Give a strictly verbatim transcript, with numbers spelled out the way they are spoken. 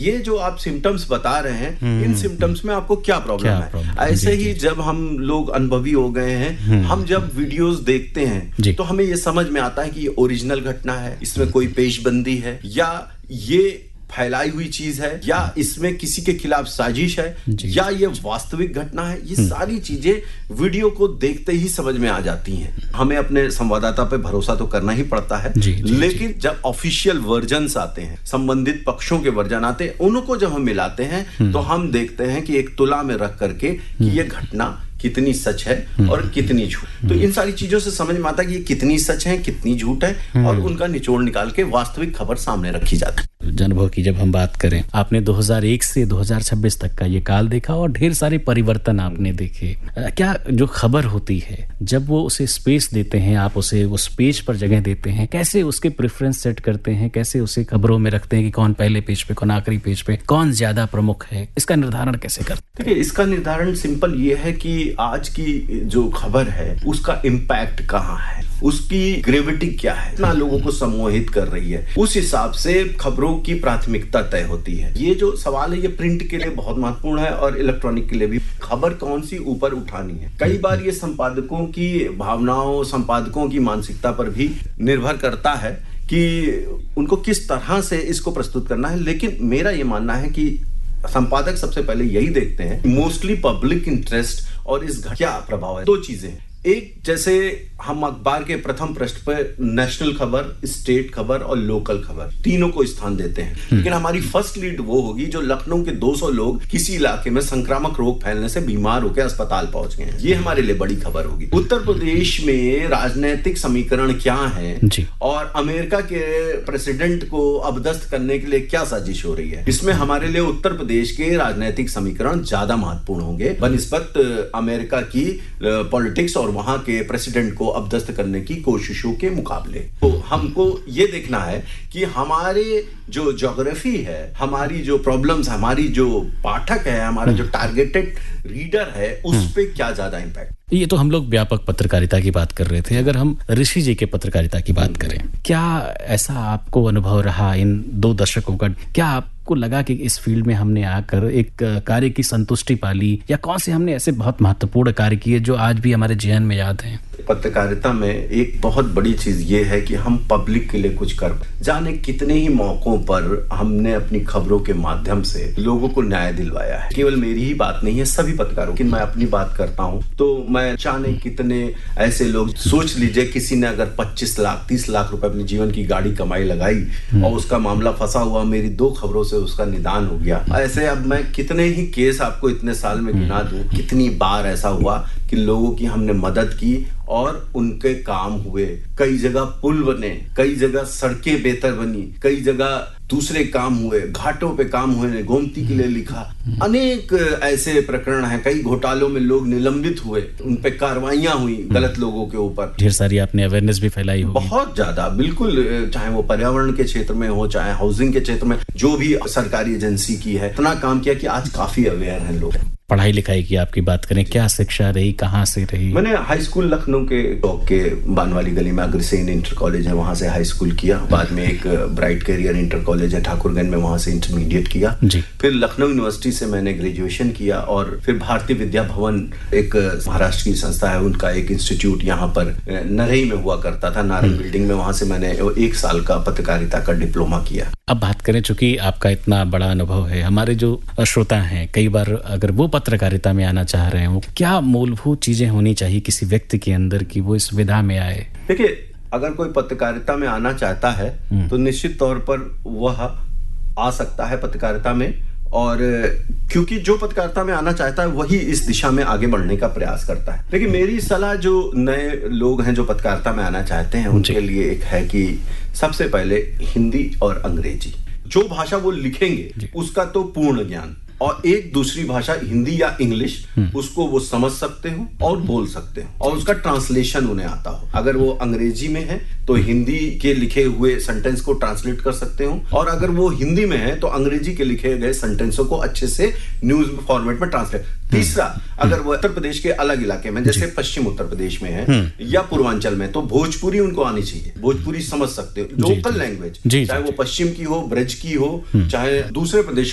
ये जो आप सिम्टम्स बता रहे हैं, इन सिम्टम्स में आपको क्या प्रॉब्लम है। ऐसे ही जब हम लोग अनुभवी हो गए हैं, हम जब वीडियोस देखते हैं तो हमें ये समझ में आता है कि ये ओरिजिनल घटना है, इसमें कोई पेशबंदी है, या ये फैलाई हुई चीज है, या इसमें किसी के खिलाफ साजिश है, या ये वास्तविक घटना है। ये सारी चीजें वीडियो को देखते ही समझ में आ जाती हैं। हमें अपने संवाददाता पे भरोसा तो करना ही पड़ता है, जी, जी, लेकिन जी. जब ऑफिशियल वर्जन्स आते हैं, संबंधित पक्षों के वर्जन आते हैं, उनको जब हम मिलाते हैं तो हम देखते हैं कि एक तुला में रख करके कि ये घटना कितनी सच है और कितनी झूठ। तो इन सारी चीजों से समझ में आता है कि ये कितनी सच है, कितनी झूठ है, और उनका निचोड़ निकाल के वास्तविक खबर सामने रखी जाती है। अनुभव की जब हम बात करें, आपने दो हज़ार एक से दो हज़ार छब्बीस तक का ये काल देखा और ढेर सारे परिवर्तन आपने देखे। क्या जो खबर होती है, जब वो उसे स्पेस देते हैं, आप उसे उस पेज पर जगह देते हैं, कैसे उसके प्रेफरेंस सेट करते हैं, कैसे उसे खबरों में रखते हैं कि कौन पहले पेज पे, कौन आखिरी पेज पे, कौन ज्यादा प्रमुख है, इसका निर्धारण कैसे करते हैं? देखिए, इसका निर्धारण सिंपल ये है कि आज की जो खबर है उसका इम्पैक्ट कहाँ है, उसकी ग्रेविटी क्या है, कितना लोगों को सम्मोहित कर रही है, उस हिसाब से खबरों की प्राथमिकता तय होती है। ये जो सवाल है ये प्रिंट के लिए बहुत महत्वपूर्ण है और इलेक्ट्रॉनिक के लिए भी। खबर कौन सी ऊपर उठानी है, कई बार ये संपादकों की भावनाओं, संपादकों की मानसिकता पर भी निर्भर करता है कि उनको किस तरह से इसको प्रस्तुत करना है। लेकिन मेरा ये मानना है कि संपादक सबसे पहले यही देखते हैं, मोस्टली पब्लिक इंटरेस्ट और इस क्या प्रभाव है। दो चीजें, एक जैसे हम अखबार के प्रथम पृष्ठ पर नेशनल खबर, स्टेट खबर और लोकल खबर तीनों को स्थान देते हैं, लेकिन हमारी फर्स्ट लीड वो होगी जो लखनऊ के दो सौ लोग किसी इलाके में संक्रामक रोग फैलने से बीमार होकर अस्पताल पहुंच गए हैं। ये हमारे लिए बड़ी खबर होगी। उत्तर प्रदेश में राजनीतिक समीकरण क्या है और अमेरिका के प्रेसिडेंट को अबदस्त करने के लिए क्या साजिश हो रही है, इसमें हमारे लिए उत्तर प्रदेश के राजनीतिक समीकरण ज्यादा महत्वपूर्ण होंगे बनिस्बत अमेरिका की पॉलिटिक्स और वहां के प्रेसिडेंट को अबदस्त करने की कोशिशों के मुकाबले। तो हमको ये देखना है कि हमारे जो ज्योग्राफी है, हमारी जो प्रॉब्लम्स, हमारी जो पाठक है, हमारा जो टारगेटेड रीडर है, उस पे क्या ज्यादा इम्पैक्ट। ये तो हम लोग व्यापक पत्रकारिता की बात कर रहे थे। अगर हम ऋषि जी के पत्रकारिता की बात करें, क्या ऐसा आपको अनुभव रहा इन दो दशकों का? क्या आपको लगा कि इस फील्ड में हमने आकर एक कार्य की संतुष्टि पाली, या कौन से हमने ऐसे बहुत महत्वपूर्ण कार्य किए जो आज भी हमारे जीवन में याद हैं? पत्रकारिता में एक बहुत बड़ी चीज ये है कि हम पब्लिक के लिए कुछ कर, जाने कितने ही मौकों पर हमने अपनी खबरों के माध्यम से लोगों को न्याय दिलवाया है। केवल मेरी ही बात नहीं है, सभी पत्रकारों की। मैं अपनी बात करता हूं तो मैं जाने कितने ऐसे लोग, सोच लीजिए किसी ने अगर पच्चीस लाख तीस लाख रुपए अपने जीवन की गाड़ी कमाई लगाई और उसका मामला फंसा हुआ, मेरी दो खबरों से उसका निदान हो गया। ऐसे अब मैं कितने ही केस आपको इतने साल में गिना दूं, कितनी बार ऐसा हुआ कि लोगों की हमने मदद की और उनके काम हुए। कई जगह पुल बने, कई जगह सड़कें बेहतर बनी, कई जगह दूसरे काम हुए, घाटों पे काम हुए, गोमती के लिए लिखा। अनेक ऐसे प्रकरण हैं, कई घोटालों में लोग निलंबित हुए, उन पे कार्रवाइयां हुई गलत लोगों के ऊपर। ढेर सारी आपने अवेयरनेस भी फैलाई होगी। बहुत ज्यादा, बिल्कुल, चाहे वो पर्यावरण के क्षेत्र में हो, चाहे हाउसिंग के क्षेत्र में, जो भी सरकारी एजेंसी की है, इतना काम किया कि आज काफी अवेयर हैं लोग। पढ़ाई लिखाई की आपकी बात करें, क्या शिक्षा रही, कहाँ से रही? मैंने हाई स्कूल लखनऊ के चौक के बानवाली गली में अग्रसेन इंटर कॉलेज है, वहां से हाई स्कूल किया। बाद में एक ब्राइट करियर इंटर कॉलेज है ठाकुरगंज में, वहां से इंटरमीडिएट किया जी। फिर लखनऊ यूनिवर्सिटी से मैंने ग्रेजुएशन किया और फिर भारतीय विद्या भवन, एक महाराष्ट्र की संस्था है, उनका एक इंस्टीट्यूट यहाँ पर नरही में हुआ करता था, नारंग बिल्डिंग में, वहां से मैंने एक साल का पत्रकारिता का डिप्लोमा किया। अब बात करें, चूंकि आपका इतना बड़ा अनुभव है, हमारे जो श्रोता हैं, कई बार अगर वो पत्रकारिता में आना चाह रहे हो, क्या मूलभूत चीजें होनी चाहिए किसी व्यक्ति के अंदर कि वो इस विधा में आए? देखिए, अगर कोई पत्रकारिता में आना चाहता है तो निश्चित तौर पर वह आ सकता है पत्रकारिता में, और क्योंकि जो पत्रकारिता में आना चाहता है वही इस दिशा में आगे बढ़ने का प्रयास करता है। लेकिन मेरी सलाह जो नए लोग हैं जो पत्रकारिता में आना चाहते हैं, उनके लिए एक है कि सबसे पहले हिंदी और अंग्रेजी, जो भाषा वो लिखेंगे उसका तो पूर्ण ज्ञान, और एक दूसरी भाषा हिंदी या इंग्लिश, उसको वो समझ सकते हो और बोल सकते हो, और उसका ट्रांसलेशन उन्हें आता हो। अगर वो अंग्रेजी में है तो हिंदी के लिखे हुए सेंटेंस को ट्रांसलेट कर सकते हो, और अगर वो हिंदी में है तो अंग्रेजी के लिखे गए सेंटेंसों को अच्छे से न्यूज फॉर्मेट में ट्रांसलेट। तीसरा, अगर वो उत्तर प्रदेश के अलग इलाके में, जैसे पश्चिम उत्तर प्रदेश में है या पूर्वांचल में, तो भोजपुरी उनको आनी चाहिए, भोजपुरी समझ सकते हो, लोकल लैंग्वेज, चाहे वो पश्चिम की हो, ब्रज की हो, चाहे दूसरे प्रदेश